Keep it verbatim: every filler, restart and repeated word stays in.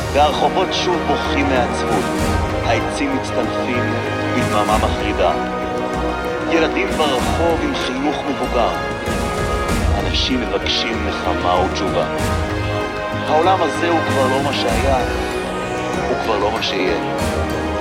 והרחובות שוב בוכים מעצבות. העצים מצטנפים בדממה מחרידה. ילדים ברחוב עם חינוך מבוגר. אנשים מבקשים נחמה ותשובה. העולם הזה הוא כבר לא מה שהיה, הוא כבר לא מה שיהיה.